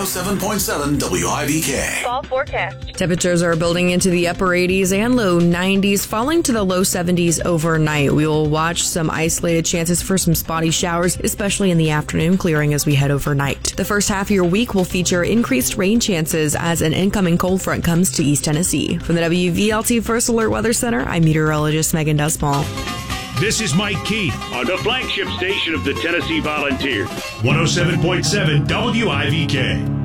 107.7 WIVK. Fall forecast. Temperatures are building into the upper 80s and low 90s, falling to the low 70s overnight. We will watch some isolated chances for some spotty showers, especially in the afternoon, clearing as we head overnight. The first half of your week will feature increased rain chances as an incoming cold front comes to East Tennessee. From the WVLT First Alert Weather Center, I'm meteorologist Megan Dusmall. This is Mike Keith on the flagship station of the Tennessee Volunteers, 107.7 WIVK.